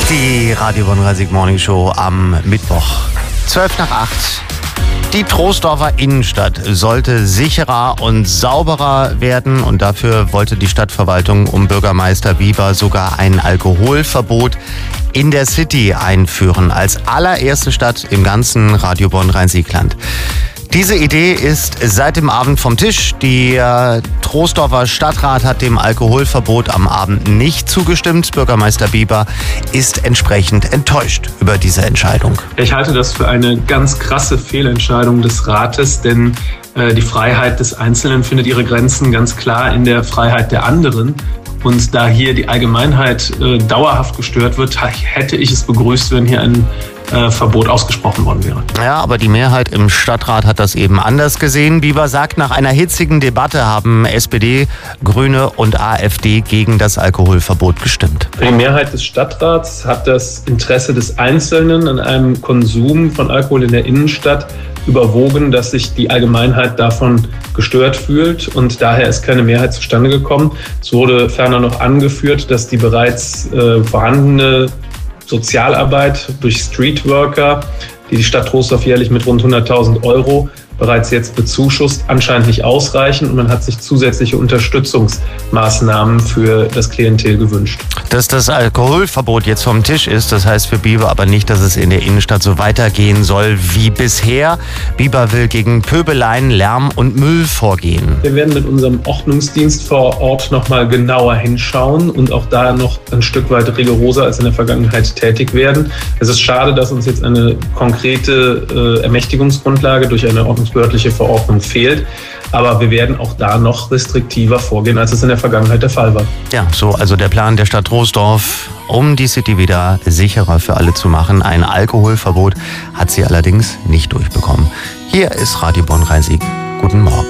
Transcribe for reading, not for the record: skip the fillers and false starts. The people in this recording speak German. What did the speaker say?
Die Radio Bonn-Rhein-Sieg Morning Show am Mittwoch, 7:55. Die Troisdorfer Innenstadt sollte sicherer und sauberer werden und dafür wollte die Stadtverwaltung um Bürgermeister Bieber sogar ein Alkoholverbot in der City einführen, als allererste Stadt im ganzen Radio Bonn-Rhein-Sieg-Land. Diese Idee ist seit dem Abend vom Tisch. Der Troisdorfer Stadtrat hat dem Alkoholverbot am Abend nicht zugestimmt. Bürgermeister Bieber ist entsprechend enttäuscht über diese Entscheidung. Ich halte das für eine ganz krasse Fehlentscheidung des Rates, denn die Freiheit des Einzelnen findet ihre Grenzen ganz klar in der Freiheit der anderen. Und da hier die Allgemeinheit dauerhaft gestört wird, hätte ich es begrüßt, wenn hier ein Verbot ausgesprochen worden wäre. Ja, aber die Mehrheit im Stadtrat hat das eben anders gesehen. Bieber sagt, nach einer hitzigen Debatte haben SPD, Grüne und AfD gegen das Alkoholverbot gestimmt. Die Mehrheit des Stadtrats hat das Interesse des Einzelnen an einem Konsum von Alkohol in der Innenstadt überwogen, dass sich die Allgemeinheit davon gestört fühlt und daher ist keine Mehrheit zustande gekommen. Es wurde ferner noch angeführt, dass die bereits vorhandene Sozialarbeit durch Streetworker, die die Stadt Troisdorf jährlich mit rund 100.000 € bereits jetzt bezuschusst, anscheinend nicht ausreichen und man hat sich zusätzliche Unterstützungsmaßnahmen für das Klientel gewünscht. Dass das Alkoholverbot jetzt vom Tisch ist, das heißt für Bieber aber nicht, dass es in der Innenstadt so weitergehen soll wie bisher. Bieber will gegen Pöbeleien, Lärm und Müll vorgehen. Wir werden mit unserem Ordnungsdienst vor Ort nochmal genauer hinschauen und auch da noch ein Stück weit rigoroser als in der Vergangenheit tätig werden. Es ist schade, dass uns jetzt eine konkrete Ermächtigungsgrundlage durch eine ordnungsbehördliche Verordnung fehlt. Aber wir werden auch da noch restriktiver vorgehen, als es in der Vergangenheit der Fall war. Ja, so also der Plan der Stadt Troisdorf, um die City wieder sicherer für alle zu machen. Ein Alkoholverbot hat sie allerdings nicht durchbekommen. Hier ist Radio Bonn-Rhein-Sieg. Guten Morgen.